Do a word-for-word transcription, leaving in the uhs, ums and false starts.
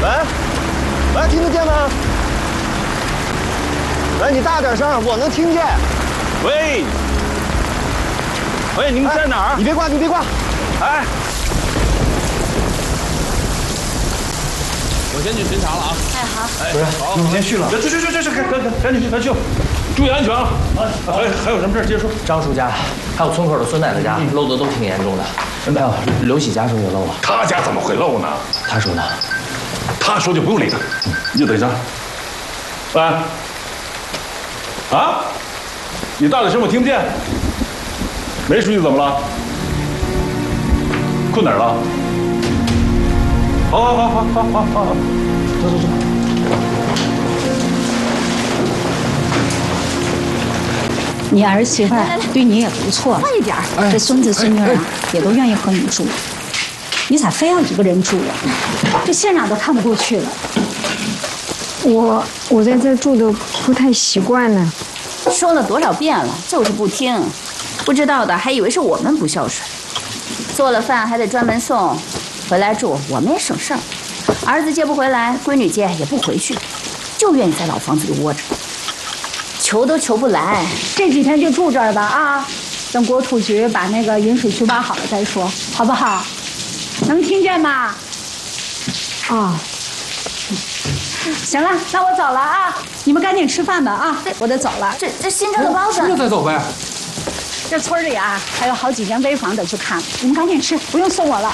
喂，喂，听得见吗？喂，你大点声，我能听见。 喂，喂，你们在哪儿？ 你别挂，你别挂。 哎，我先去巡查了啊。 哎，好。 哎， 不是， 好， 你先去了。 去去去去去，赶赶赶紧去，赶紧去，注意安全啊！还还有什么事接着说。 张叔家，还有村口的孙奶奶家漏的都挺严重的。还有刘喜家说也漏了。 他家怎么会漏呢？ 他说的。 他说就不用理他，你就等一下。喂，啊？你大点声，我听不见。没出去怎么了？困哪儿了？好好好好好好好好，走走走。 你儿媳妇对你也不错， 快一点， 这孙子孙女啊也都愿意和你住，你咋非要一个人住啊？这县长都看不过去了。 我我在这住的不太习惯呢。 说了多少遍了，就是不听。不知道的还以为是我们不孝顺，做了饭还得专门送，回来住我们也省事儿。儿子接不回来，闺女接也不回去，就愿意在老房子里窝着，求都求不来。 这几天就住这儿吧啊，等国土局把那个引水渠挖好了再说，好不好？能听见吗？啊，行了，那我走了啊，你们赶紧吃饭吧啊，我得走了。 这这新蒸的包子， 那再走呗。 这村里啊还有好几间危房得去看，你们赶紧吃，不用送我了。